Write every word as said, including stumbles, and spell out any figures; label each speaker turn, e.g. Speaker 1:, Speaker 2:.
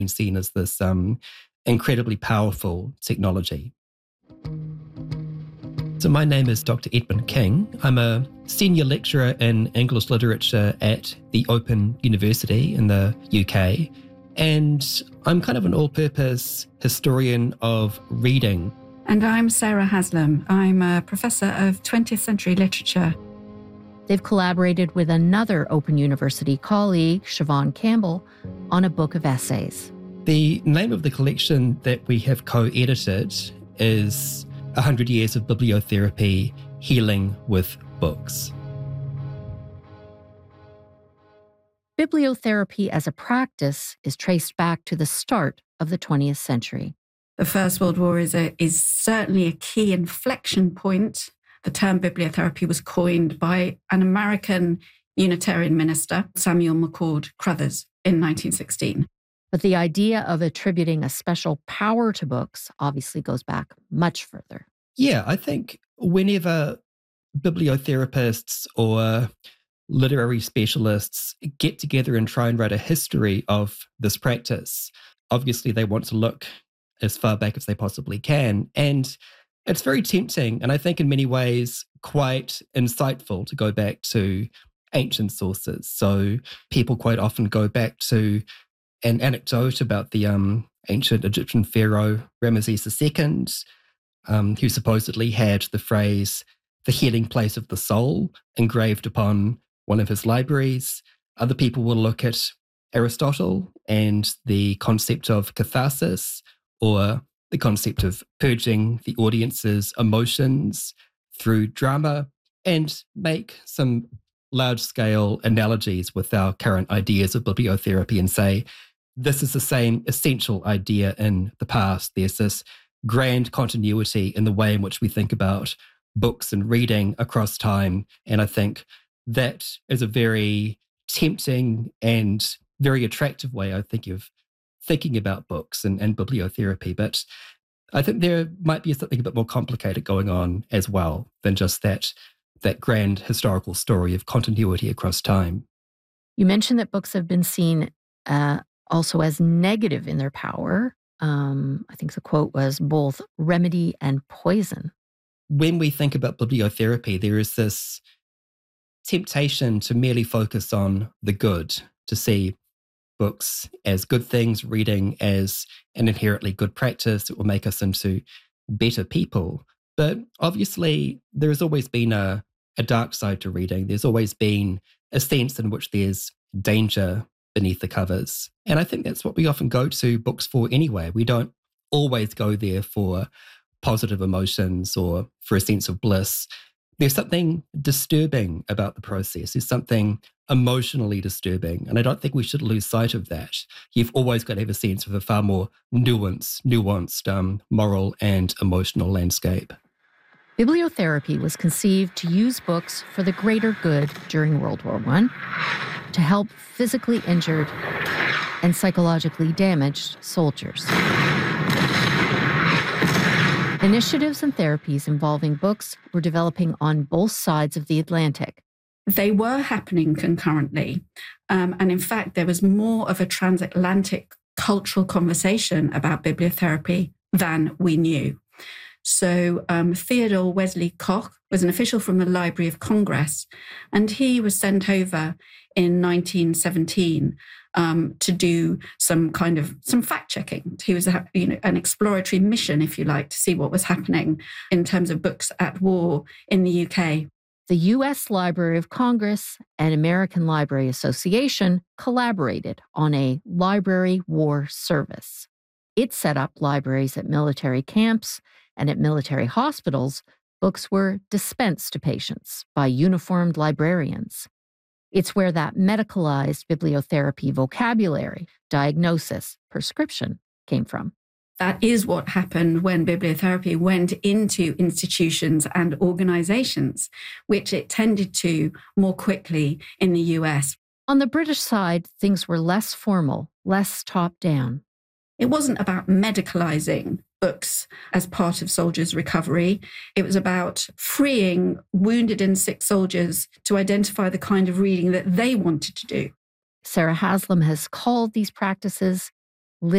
Speaker 1: been seen as this um, incredibly powerful technology. So my name is Doctor Edmund King. I'm a senior lecturer in English literature at the Open University in the U K. And I'm kind of an all-purpose historian of reading.
Speaker 2: And I'm Sarah Haslam. I'm a professor of twentieth century literature.
Speaker 3: They've collaborated with another Open University colleague, Siobhan Campbell, on a book of essays.
Speaker 1: The name of the collection that we have co-edited is one hundred years of Bibliotherapy, Healing with Books.
Speaker 3: Bibliotherapy as a practice is traced back to the start of the twentieth century.
Speaker 2: The First World War is, a, is certainly a key inflection point. The term bibliotherapy was coined by an American Unitarian minister, Samuel McCord Crothers, in nineteen sixteen.
Speaker 3: But the idea of attributing a special power to books obviously goes back much further.
Speaker 1: Yeah, I think whenever bibliotherapists or literary specialists get together and try and write a history of this practice, obviously they want to look as far back as they possibly can. And it's very tempting, and I think in many ways quite insightful, to go back to ancient sources. So people quite often go back to an anecdote about the um, ancient Egyptian pharaoh Ramesses the Second, um, who supposedly had the phrase, "the healing place of the soul," engraved upon one of his libraries. Other people will look at Aristotle and the concept of catharsis, or the concept of purging the audience's emotions through drama, and make some large-scale analogies with our current ideas of bibliotherapy and say, this is the same essential idea in the past. There's this grand continuity in the way in which we think about books and reading across time. And I think that is a very tempting and very attractive way, I think, of thinking about books and, and bibliotherapy. But I think there might be something a bit more complicated going on as well than just that, that grand historical story of continuity across time.
Speaker 3: You mentioned that books have been seen uh, also as negative in their power. Um, I think the quote was both remedy and poison.
Speaker 1: When we think about bibliotherapy, there is this temptation to merely focus on the good, to see books as good things, reading as an inherently good practice that will make us into better people. But obviously, there has always been a, a dark side to reading. There's always been a sense in which there's danger beneath the covers. And I think that's what we often go to books for anyway. We don't always go there for positive emotions or for a sense of bliss. There's something disturbing about the process. There's something emotionally disturbing. And I don't think we should lose sight of that. You've always got to have a sense of a far more nuanced, nuanced um, moral and emotional landscape.
Speaker 3: Bibliotherapy was conceived to use books for the greater good during World War One, to help physically injured and psychologically damaged soldiers. Initiatives and therapies involving books were developing on both sides of the Atlantic.
Speaker 2: They were happening concurrently. Um, and in fact, there was more of a transatlantic cultural conversation about bibliotherapy than we knew. So um, Theodore Wesley Koch was an official from the Library of Congress, and he was sent over in nineteen seventeen um, to do some kind of some fact-checking. He was a, you know, an exploratory mission, if you like, to see what was happening in terms of books at war in the U K.
Speaker 3: The U S Library of Congress and American Library Association collaborated on a library war service. It set up libraries at military camps, and at military hospitals, books were dispensed to patients by uniformed librarians. It's where that medicalized bibliotherapy vocabulary, diagnosis, prescription came from.
Speaker 2: That is what happened when bibliotherapy went into institutions and organizations, which it tended to more quickly in the U S.
Speaker 3: On the British side, things were less formal, less top-down.
Speaker 2: It wasn't about medicalizing books as part of soldiers' recovery. It was about freeing wounded and sick soldiers to identify the kind of reading that they wanted to do.
Speaker 3: Sarah Haslam has called these practices